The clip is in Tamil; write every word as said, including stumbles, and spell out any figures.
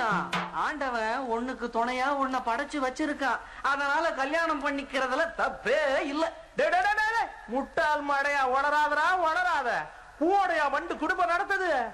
உண்மைதான். ஆண்டவன் ஒண்ணுக்கு துணையா உன்னை படைச்சு வச்சிருக்கான். அதனால கல்யாணம் பண்ணிக்கிறதுல தப்பே இல்ல. முட்டாள் மாடையா உளராதரா உளராத. பூவோடையா வண்டு குடும்பம் நடத்தது.